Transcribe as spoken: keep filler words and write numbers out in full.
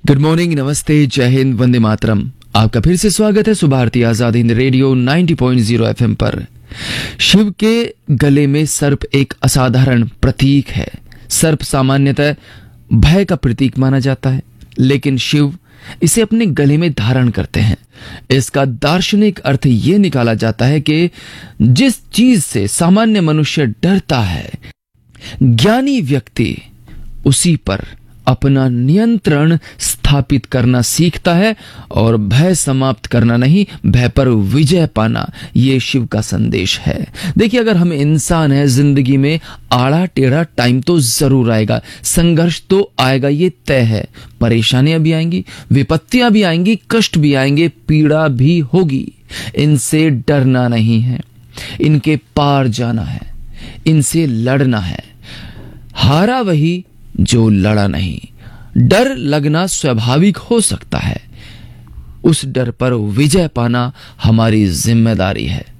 Good morning, नमस्ते, जय हिंद, वंदे मातरम। आपका फिर से स्वागत है सुबह भारती आजाद हिंद रेडियो नब्बे पॉइंट ज़ीरो एफएम पर। शिव के गले में सर्प एक असाधारण प्रतीक है। सर्प सामान्यतः भय का प्रतीक माना जाता है, लेकिन शिव इसे अपने गले में धारण करते हैं। इसका दार्शनिक अर्थ यह निकाला जाता है कि जिस चीज से सामान्य मनुष्य डरता है, ज्ञानी व्यक्ति उसी पर अपना नियंत्रण स्थापित करना सीखता है और भय समाप्त करना नहीं, भय पर विजय पाना, ये शिव का संदेश है। देखिए, अगर हम इंसान हैं, जिंदगी में आड़ा टेढ़ा टाइम तो जरूर आएगा, संघर्ष तो आएगा, ये तय है। परेशानियां भी आएंगी, विपत्तियां भी आएंगी, कष्ट भी आएंगे, पीड़ा भी होगी। इनसे डरना नहीं है, इनके पार जाना है, इनसे लड़ना है। हारा वही जो लड़ा नहीं। डर लगना स्वाभाविक हो सकता है, उस डर पर विजय पाना हमारी जिम्मेदारी है।